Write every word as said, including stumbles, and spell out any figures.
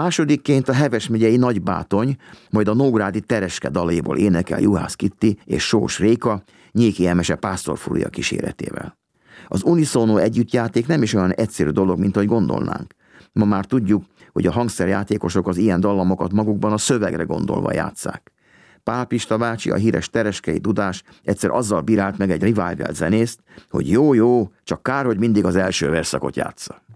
Másodikként a Heves megyei Nagybátony, majd a nógrádi Tereske daléból énekel Juhász Kitti és Sós Réka, Nyéki Emese pásztorfúria kíséretével. Az uniszónó együttjáték nem is olyan egyszerű dolog, mint ahogy gondolnánk. Ma már tudjuk, hogy a hangszerjátékosok az ilyen dallamokat magukban a szövegre gondolva játsszák. Pál Pista bácsi, a híres tereskei dudás egyszer azzal bírált meg egy revival zenészt, hogy jó-jó, csak kár, hogy mindig az első verszakot játsza.